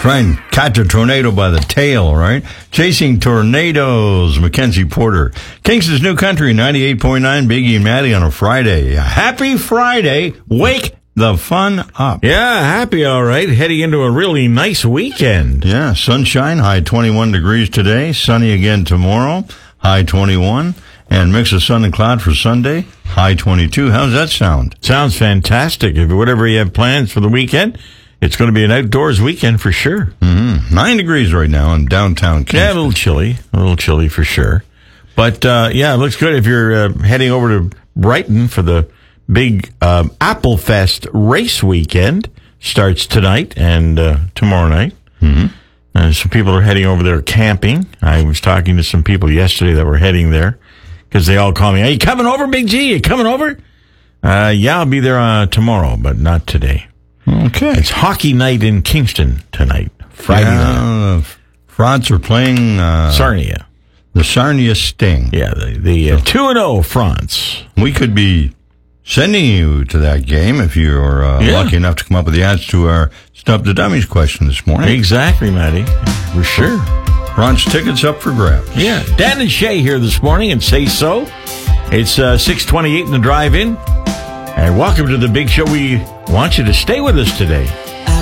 Try and catch a tornado by the tail, right? Chasing Tornadoes, Mackenzie Porter. Kingston's New Country, 98.9, Biggie and Maddie on a Friday. Happy Friday. Wake the fun up. Yeah, happy, all right. Heading into a really nice weekend. Yeah, sunshine, high 21 degrees today. Sunny again tomorrow, high 21. And mix of sun and cloud for Sunday, high 22. How's that sound? Sounds fantastic. If whatever you have plans for the weekend, it's going to be an outdoors weekend for sure. 9 degrees right now in downtown Kingston. Yeah, a little chilly for sure. But, yeah, it looks good if you're heading over to Brighton for the big Apple Fest race weekend. Starts tonight and tomorrow night. Some people are heading over there camping. I was talking to some people yesterday that were heading there because they all call me, "Are you coming over, Big G? You coming over?" Yeah, I'll be there tomorrow, but not today. Okay. It's hockey night in Kingston tonight, Friday night. Frauds are playing Sarnia. The Sarnia Sting. Yeah, the 2-0 France. We could be sending you to that game if you're lucky enough to come up with the answer to our Stump the Dummies question this morning. Exactly, Matty. For sure. France tickets up for grabs. Yeah. Dan and Shay here this morning and Say So. It's 6:28 in the drive-in. And welcome to the big show. We want you to stay with us today.